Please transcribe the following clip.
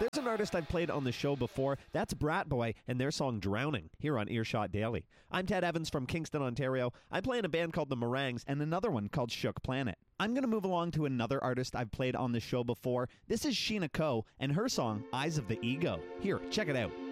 There's an artist I've played on the show before. That's Brat Boy and their song Drowning, here on Earshot Daily. I'm Ted Evans from Kingston, Ontario. I play in a band called The Meringues and another one called Shook Planet. I'm going to move along to another artist I've played on the show before. This is Sheena Coe and her song Eyes of the Ego. Here, check it out.